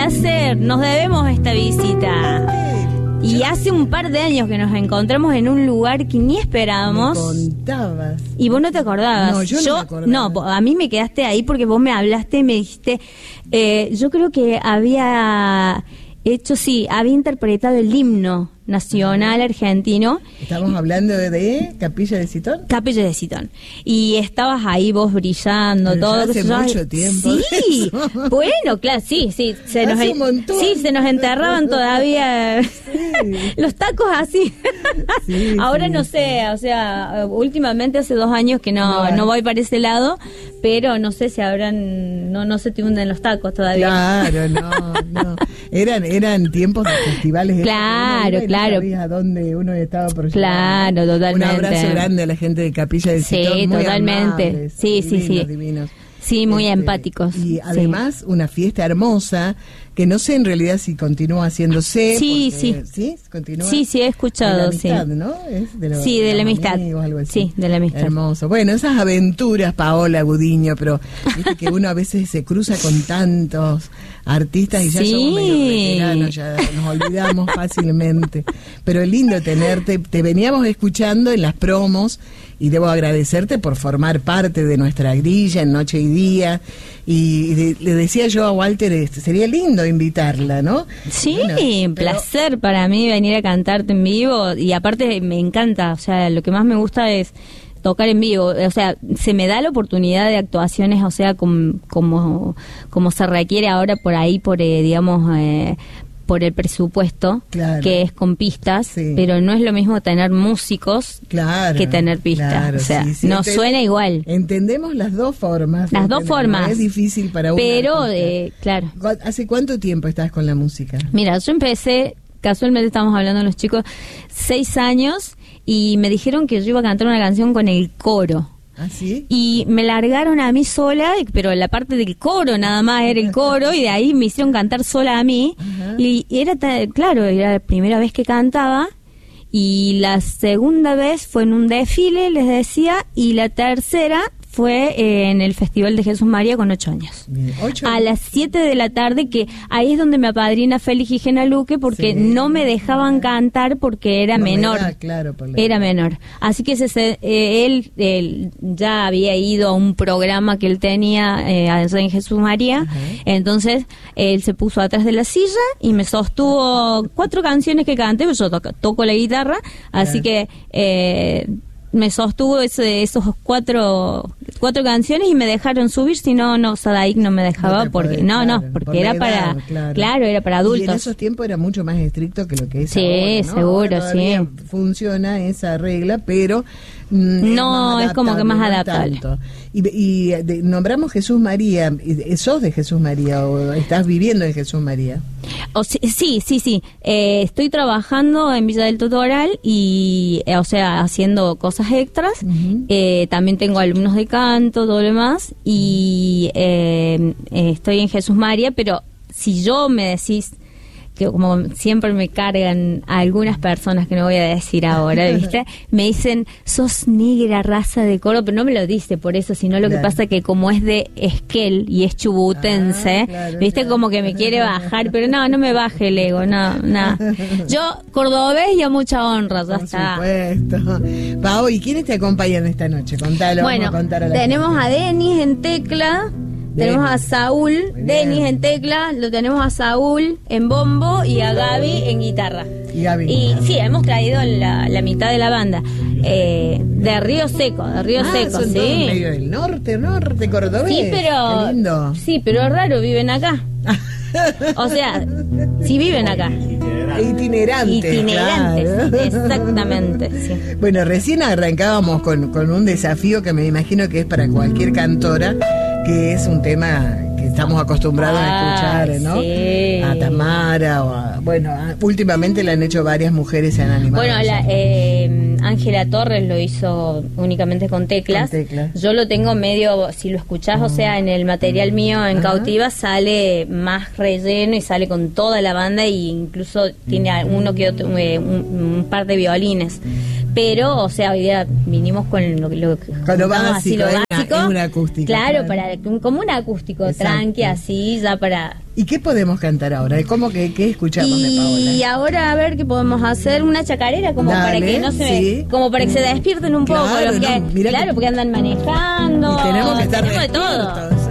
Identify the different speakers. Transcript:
Speaker 1: placer. Nos debemos esta visita. Y hace un par de años que nos encontramos en un lugar que ni esperábamos.
Speaker 2: Me contabas.
Speaker 1: Y vos no te acordabas.
Speaker 2: No, yo no me acordaba.
Speaker 1: No, a mí me quedaste ahí porque vos me hablaste y me dijiste... yo creo que había interpretado el himno nacional argentino.
Speaker 2: Estamos hablando de Capilla de Citón.
Speaker 1: Capilla de Citón. Y estabas ahí vos brillando,
Speaker 2: pero
Speaker 1: todo.
Speaker 2: Hace mucho tiempo.
Speaker 1: Sí, bueno, claro, sí.
Speaker 2: Un montón.
Speaker 1: Sí, se nos enterraban todavía los tacos así.
Speaker 2: Sí,
Speaker 1: ahora
Speaker 2: sí,
Speaker 1: no sé, o sea, últimamente hace 2 años que no voy para ese lado, pero no sé si habrán, no se te hunden los tacos todavía.
Speaker 2: Claro, no. Eran tiempos de festivales.
Speaker 1: Claro.
Speaker 2: No sabías a dónde uno estaba por llegar.
Speaker 1: Claro, totalmente.
Speaker 2: Un abrazo grande a la gente de Capilla de Citón.
Speaker 1: Sí,
Speaker 2: muy
Speaker 1: totalmente.
Speaker 2: Amables,
Speaker 1: Sí.
Speaker 2: divinos.
Speaker 1: Sí, muy empáticos.
Speaker 2: Y además una fiesta hermosa que no sé en realidad si continúa haciéndose.
Speaker 1: Sí.
Speaker 2: ¿Sí? ¿Continúa?
Speaker 1: Sí, he escuchado,
Speaker 2: de la amistad,
Speaker 1: sí.
Speaker 2: ¿no? ¿Es de
Speaker 1: de la amistad.
Speaker 2: Amigos, algo así.
Speaker 1: Sí, de la amistad.
Speaker 2: Hermoso. Bueno, esas aventuras, Paola Gudiño, pero viste que uno a veces se cruza con tantos artistas y ya somos medio veteranos, ya nos olvidamos fácilmente. Pero es lindo tenerte, te veníamos escuchando en las promos y debo agradecerte por formar parte de nuestra grilla en Noche y Día. Y le decía yo a Walter, sería lindo invitarla, ¿no?
Speaker 1: Sí, bueno, placer para mí venir a cantarte en vivo, y aparte me encanta, o sea, lo que más me gusta es tocar en vivo, o sea, se me da la oportunidad de actuaciones, o sea, como se requiere ahora por ahí, por por el presupuesto,
Speaker 2: claro,
Speaker 1: que es con pistas,
Speaker 2: sí,
Speaker 1: pero no es lo mismo tener músicos, claro, que tener pistas,
Speaker 2: claro,
Speaker 1: o sea,
Speaker 2: sí,
Speaker 1: no suena igual.
Speaker 2: Entendemos las dos formas.
Speaker 1: Las dos formas.
Speaker 2: Es difícil para uno.
Speaker 1: Pero, claro.
Speaker 2: ¿Hace cuánto tiempo estás con la música?
Speaker 1: Mira, yo empecé, casualmente estamos hablando los chicos, 6 años, y me dijeron que yo iba a cantar una canción con el coro.
Speaker 2: ¿Ah, sí?
Speaker 1: Y me largaron a mí sola, pero la parte del coro nada más era el coro, y de ahí me hicieron cantar sola a mí. Ajá. Y era la primera vez que cantaba, y la segunda vez fue en un desfile, les decía, y la tercera fue en el Festival de Jesús María con 8 años.
Speaker 2: Bien, 8 años.
Speaker 1: A las 7 de la tarde, que ahí es donde me apadrina Félix Gigena Luque, porque sí, no me dejaban cantar porque era menor.
Speaker 2: Claro,
Speaker 1: era menor. Así que él ya había ido a un programa que él tenía en Jesús María. Ajá. Entonces él se puso atrás de la silla y me sostuvo 4 canciones que canté, pues yo toco la guitarra, así que me sostuvo esos 4 canciones y me dejaron subir, si no Sadaik no me dejaba, porque porque era para claro, era para adultos.
Speaker 2: Y en esos tiempos era mucho más estricto que lo que es
Speaker 1: sí,
Speaker 2: ahora, ¿no?
Speaker 1: seguro,
Speaker 2: ahora
Speaker 1: sí.
Speaker 2: Funciona esa regla, pero
Speaker 1: no, es como que más adaptable.
Speaker 2: Y nombramos Jesús María. ¿Sos de Jesús María o estás viviendo en Jesús María?
Speaker 1: Sí. Estoy trabajando en Villa del Totoral y, o sea, haciendo cosas extras. Uh-huh. También tengo alumnos de canto, todo lo demás. Y estoy en Jesús María, pero si yo me decís, que como siempre me cargan a algunas personas que no voy a decir ahora, ¿viste? Me dicen, sos negra, raza de coro, pero no me lo dice por eso, sino lo que pasa que como es de Esquel y es chubutense, ¿viste? Claro. Como que me quiere bajar, pero no me baje el ego, no. Yo, cordobés y a mucha honra, ya está.
Speaker 2: Por supuesto. Pau, ¿y quiénes te acompañan esta noche? Contalo,
Speaker 1: bueno,
Speaker 2: vamos a contar a la
Speaker 1: tenemos
Speaker 2: gente.
Speaker 1: A Denis en tecla. Tenemos a Saúl, Denis en tecla, lo tenemos a Saúl en bombo y a Gaby en guitarra. Y sí, hemos traído la mitad de la banda. De Río Seco,
Speaker 2: son
Speaker 1: sí.
Speaker 2: medio del norte cordobés.
Speaker 1: Sí, pero
Speaker 2: qué lindo.
Speaker 1: Sí, pero es raro, viven acá. O sea, sí viven acá.
Speaker 2: Itinerantes,
Speaker 1: claro. Exactamente, sí.
Speaker 2: Bueno, recién arrancábamos con un desafío que me imagino que es para cualquier cantora, que es un tema que estamos acostumbrados a escuchar, ¿no?
Speaker 1: Sí.
Speaker 2: A Tamara, últimamente le han hecho varias mujeres, se han animado.
Speaker 1: Bueno, Ángela Torres lo hizo únicamente con teclas. Yo lo tengo medio, si lo escuchás, o sea, en el material mío en Cautiva sale más relleno y sale con toda la banda, e incluso tiene uno que otro, un par de violines. pero, o sea, hoy día vinimos con lo
Speaker 2: básico, es un acústico.
Speaker 1: Claro, como un acústico. Exacto. Tranqui, así, ya para...
Speaker 2: ¿Y qué podemos cantar ahora? ¿Cómo qué escuchamos de Paola?
Speaker 1: Y ahora a ver qué podemos hacer, una chacarera como para que no como para que se despierten un poco los que, porque andan manejando.
Speaker 2: Y tenemos que estar
Speaker 1: de todo.